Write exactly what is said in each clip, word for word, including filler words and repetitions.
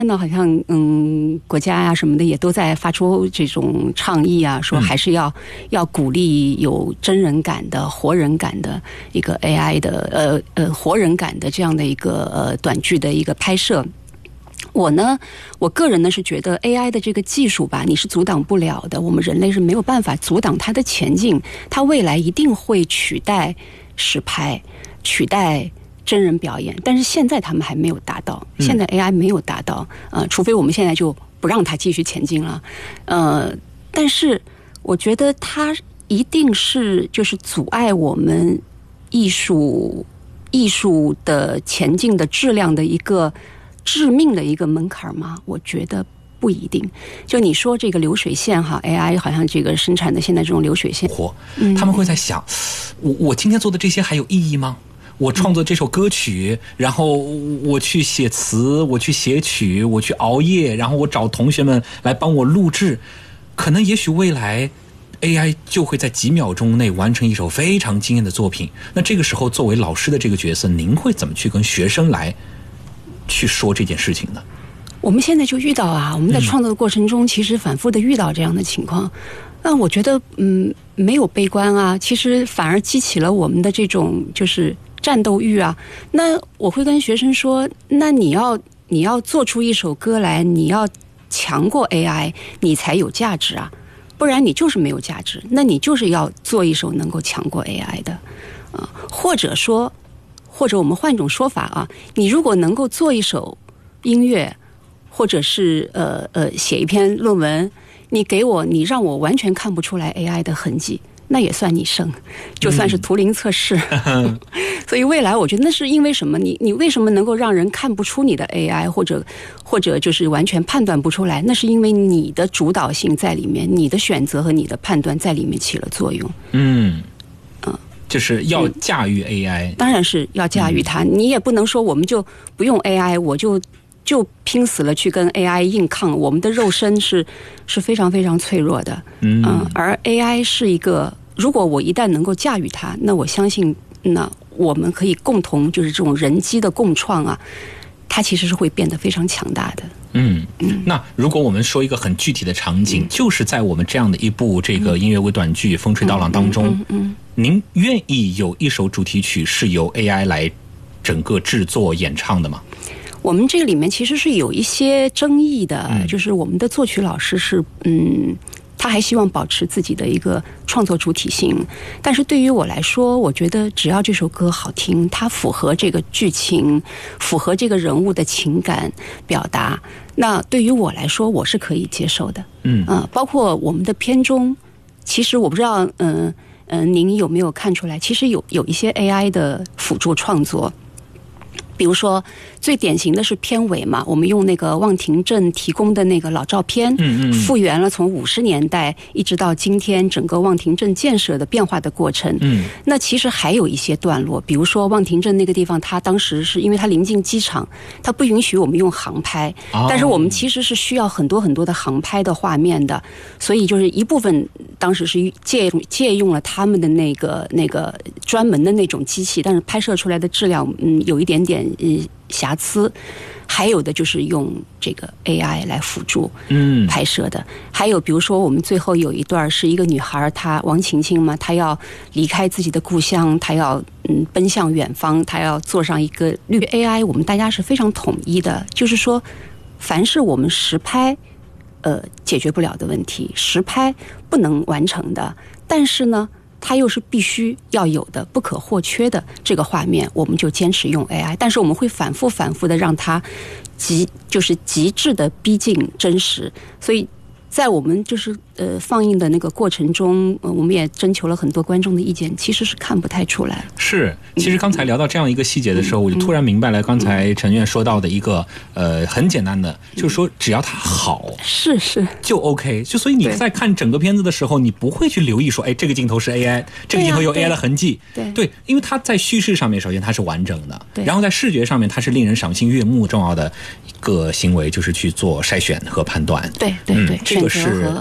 看到好像嗯，国家啊什么的也都在发出这种倡议啊，说还是要、嗯、要鼓励有真人感的、活人感的一个 A I 的呃呃活人感的这样的一个呃短剧的一个拍摄。我呢，我个人呢是觉得 A I 的这个技术吧，你是阻挡不了的，我们人类是没有办法阻挡它的前进，它未来一定会取代实拍，取代真人表演，但是现在他们还没有达到，现在 A I 没有达到，呃，除非我们现在就不让它继续前进了，呃，但是我觉得它一定是就是阻碍我们艺术艺术的前进的质量的一个致命的一个门槛吗？我觉得不一定。就你说这个流水线哈 ，A I 好像这个生产的现在这种流水线， 活，他们会在想，我我今天做的这些还有意义吗？我创作这首歌曲，然后我去写词，我去写曲，我去熬夜，然后我找同学们来帮我录制，可能也许未来 A I 就会在几秒钟内完成一首非常惊艳的作品。那这个时候作为老师的这个角色，您会怎么去跟学生来去说这件事情呢？ 我们现在就遇到啊，我们在创作的过程中其实反复的遇到这样的情况，那我觉得嗯没有悲观啊，其实反而激起了我们的这种就是战斗欲啊。那我会跟学生说，那你要你要做出一首歌来，你要强过 A I， 你才有价值啊，不然你就是没有价值。那你就是要做一首能够强过 A I 的，啊、呃，或者说，或者我们换一种说法啊，你如果能够做一首音乐，或者是呃呃写一篇论文，你给我，你让我完全看不出来 A I 的痕迹，那也算你胜，就算是图灵测试。嗯、所以未来我觉得那是因为什么？你你为什么能够让人看不出你的 A I， 或者或者就是完全判断不出来？那是因为你的主导性在里面，你的选择和你的判断在里面起了作用。嗯嗯， 就是要驾驭 A I，、 嗯、当然是要驾驭它。嗯、你也不能说我们就不用 A I， 我就。就拼死了去跟 A I 硬抗，我们的肉身是是非常非常脆弱的，嗯、呃，而 A I 是一个，如果我一旦能够驾驭它，那我相信，那我们可以共同就是这种人机的共创啊，它其实是会变得非常强大的。 嗯嗯，那如果我们说一个很具体的场景，嗯、就是在我们这样的一部这个音乐微短剧《风吹刀郎》当中，嗯嗯嗯嗯、您愿意有一首主题曲是由 A I 来整个制作演唱的吗？ 我们这个里面其实是有一些争议的，嗯、就是我们的作曲老师是，嗯，他还希望保持自己的一个创作主体性。但是对于我来说，我觉得只要这首歌好听，它符合这个剧情，符合这个人物的情感表达，那对于我来说，我是可以接受的。嗯啊、呃，包括我们的片中，其实我不知道，嗯、呃、嗯、呃，您有没有看出来，其实有有一些 A I 的辅助创作。比如说最典型的是片尾嘛，我们用那个望亭镇提供的那个老照片，嗯嗯，复原了从五十年代一直到今天整个望亭镇建设的变化的过程。嗯，那其实还有一些段落，比如说望亭镇那个地方，它当时是因为它临近机场，它不允许我们用航拍，哦、但是我们其实是需要很多很多的航拍的画面的，所以就是一部分当时是借借用了他们的那个那个专门的那种机器，但是拍摄出来的质量嗯有一点点。嗯，瑕疵，还有的就是用这个 A I 来辅助嗯拍摄的，嗯、还有比如说我们最后有一段是一个女孩，她王晴晴嘛，她要离开自己的故乡，她要嗯奔向远方，她要坐上一个绿 A I， 我们大家是非常统一的，就是说，凡是我们实拍呃解决不了的问题，实拍不能完成的，但是呢。它又是必须要有的、不可或缺的这个画面，我们就坚持用 A I， 但是我们会反复反复的让它极就是极致的逼近真实，所以在我们就是呃放映的那个过程中，呃，我们也征求了很多观众的意见，其实是看不太出来。 是，其实刚才聊到这样一个细节的时候，嗯、我就突然明白了刚才陈院说到的一个呃很简单的，就是说只要它好， 是是就 OK。就所以你在看整个片子的时候，你不会去留意说，哎，这个镜头是 A I， 这个镜头有 A I 的痕迹， 对、啊、 对, 对，因为它在叙事上面，首先它是完整的，然后在视觉上面，它是令人赏心悦目。重要的一个行为就是去做筛选和判断。 对对对， 嗯、这个是选择和选择和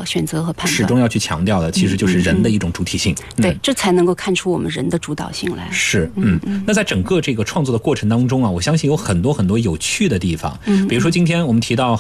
和判断， 始终要去强调的，其实就是人的一种主体性。 嗯、对、嗯，这才能够看出我们人的主导性来。 是，嗯，嗯那在整个这个创作的过程当中啊，我相信有很多很多有趣的地方。嗯，比如说今天我们提到